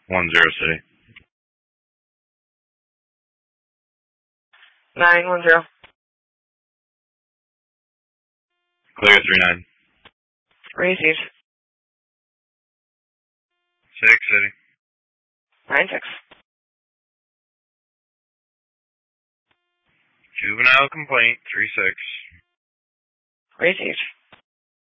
10 City. 910. Clear 39. Received. 6 City. 96. Juvenile complaint 36. Received.